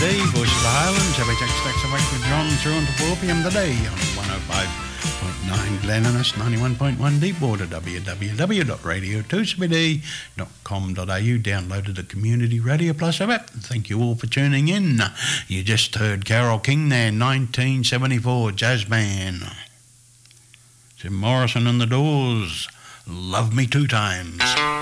Voice of the Highlands, every text awake with John through until 4 p.m. today on 105.9 Glenanus, 91.1 Deepwater, www.radio2cbd.com.au. Downloaded the Community Radio Plus app. Thank you all for tuning in. You just heard Carole King there, 1974 jazz band. Jim Morrison and the Doors, Love Me Two Times.